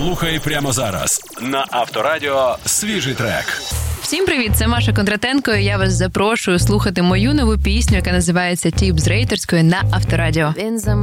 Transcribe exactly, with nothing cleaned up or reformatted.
Слухай прямо зараз на Авторадіо свіжий трек. Всім привіт, це Маша Кондратенко, і я вас запрошую слухати мою нову пісню, яка називається «Тіп з рейтерської» на Авторадіо.